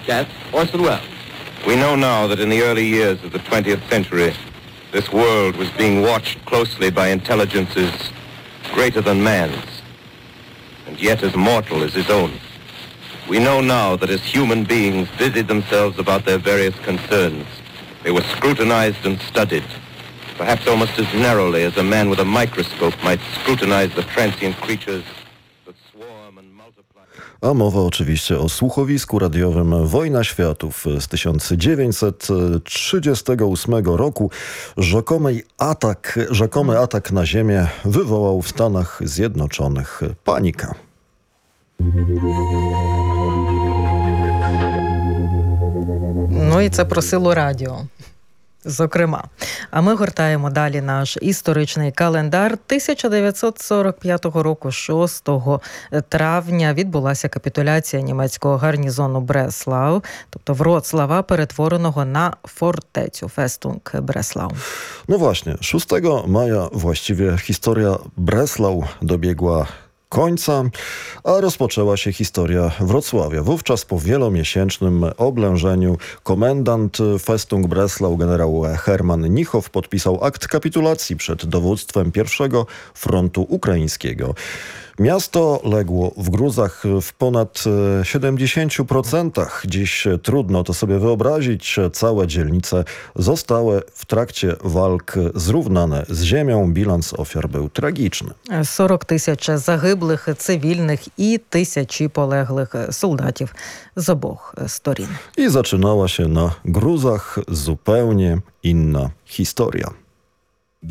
broadcast, Orson Welles. We know now that in the early years of the 20th century, this world was being watched closely by intelligences greater than man's, and yet as mortal as his own. We know now that as human beings busied themselves about their various concerns, they were scrutinized and studied, perhaps almost as narrowly as a man with a microscope might scrutinize the transient creatures that swarm and multiply. A mowa oczywiście o słuchowisku radiowym Wojna Światów z 1938 roku. Rzekomy atak na Ziemię wywołał w Stanach Zjednoczonych panikę. Ну і це про силу радіо. Зокрема. А ми гортаємо далі наш історичний календар. 1945 року, 6 травня, відбулася капітуляція німецького гарнізону Бреслау, тобто Вроцлава, перетвореного на фортецю Festung Breslau. No właśnie, 6 maja właściwie historia Breslau dobiegła końca, a rozpoczęła się historia Wrocławia. Wówczas po wielomiesięcznym oblężeniu komendant Festung Breslau generał Hermann Nichow podpisał akt kapitulacji przed dowództwem pierwszego frontu ukraińskiego. Miasto legło w gruzach w ponad 70%. Dziś trudno to sobie wyobrazić. Całe dzielnice zostały w trakcie walk zrównane z ziemią. Bilans ofiar był tragiczny. 40 тисяч загиблих цивільних і тисячі полеглих солдатів з обох сторін. I zaczynała się na gruzach zupełnie inna historia.